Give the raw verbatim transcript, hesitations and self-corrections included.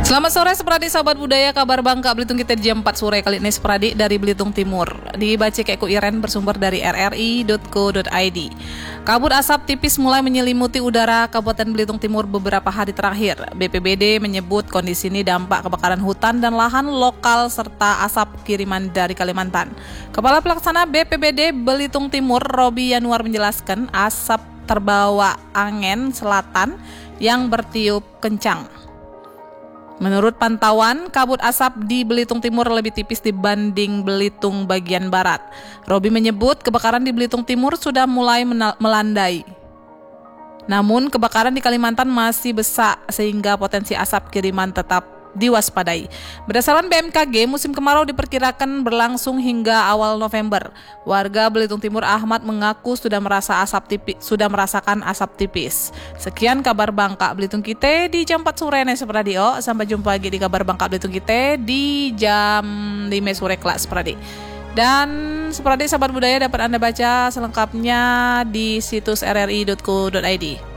Selamat sore Sepradi sahabat budaya, kabar Bangka Belitung kita di jam empat sore kali ini Sepradi dari Belitung Timur. Dibaca Keku Iren bersumber dari r r i dot co dot i d. Kabut asap tipis mulai menyelimuti udara Kabupaten Belitung Timur beberapa hari terakhir. B P B D menyebut kondisi ini dampak kebakaran hutan dan lahan lokal serta asap kiriman dari Kalimantan. Kepala Pelaksana B P B D Belitung Timur Robi Yanuar menjelaskan asap terbawa angin selatan yang bertiup kencang. Menurut pantauan, kabut asap di Belitung Timur lebih tipis dibanding Belitung bagian barat. Robi menyebut kebakaran di Belitung Timur sudah mulai melandai. Namun kebakaran di Kalimantan masih besar sehingga potensi asap kiriman tetap diwaspadai. Berdasarkan B M K G, musim kemarau diperkirakan berlangsung hingga awal November. Warga Belitung Timur Ahmad mengaku sudah merasa asap tipis, sudah merasakan asap tipis. Sekian kabar Bangka Belitung kita di jam empat sore nih Sepradio. Sampai jumpa lagi di kabar Bangka Belitung kita di jam lima sore kelas Sepradi. Dan Sepradi sahabat budaya dapat Anda baca selengkapnya di situs r r i dot co dot i d.